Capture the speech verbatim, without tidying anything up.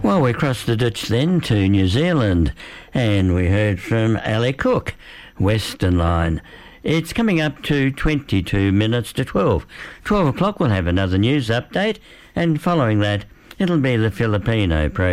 Well, we crossed the ditch then to New Zealand, and we heard from Ali Cook, Western Line. It's coming up to twenty-two minutes to twelve. twelve o'clock we'll have another news update, and following that, it'll be the Filipino program.